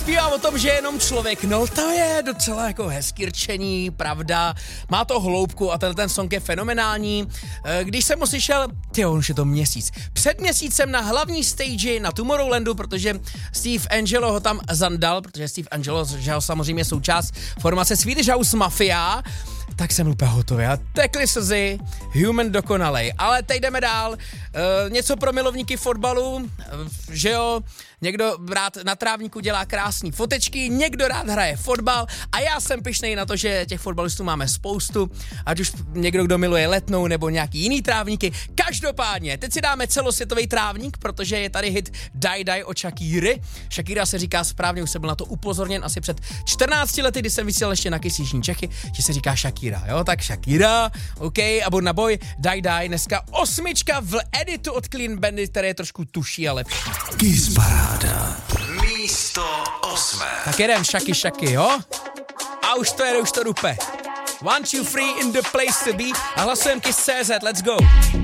Zpívá o tom, že je jenom člověk, no to je docela jako hezký rčení, pravda, má to hloubku a ten song je fenomenální. Když jsem ho slyšel, už je to měsíc. Před měsícem na hlavní stage na Tomorrowlandu, protože Steve Angello ho tam zandal, protože Steve Angello, že ho samozřejmě součást formace Swedish House Mafia, tak jsem úplně hotový. A tekly slzy, Human dokonalej. Ale teď jdeme dál. Něco pro milovníky fotbalu, že jo, někdo rád na trávníku dělá krásný fotečky, někdo rád hraje fotbal a já jsem pyšnej na to, že těch fotbalistů máme spoustu, ať už někdo, kdo miluje Letnou nebo nějaký jiný trávníky. Každopádně, teď si dáme celosvětový trávník, protože je tady hit Die Die od Shakiry. Shakira se říká správně, už jsem byl na to upozorněn asi před 14 lety, kdy jsem vysílal ještě na Kiss Jižní Čechy, že se říká Shakira, jo, tak Shakira, OK, a bod na boj, Die Die, dneska 8 v editu od Clean Bandit, které je trošku tuší a lepší. Kiss Paráda. Místo 8. Tak jedem, Shaky, jo? A už to jede, už to dupe. 1, 2, 3 in the place to be a hlasujeme Kiss.cz, let's go.